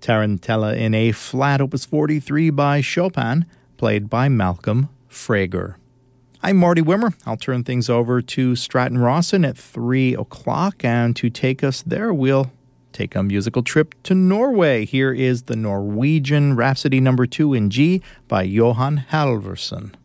Tarantella in A flat, opus 43 by Chopin, played by Malcolm Frager. I'm Marty Wimmer. I'll turn things over to Stratton Rawson at 3 o'clock, and to take us there, we'll take a musical trip to Norway. Here is the Norwegian Rhapsody No. 2 in G by Johan Halvorsen.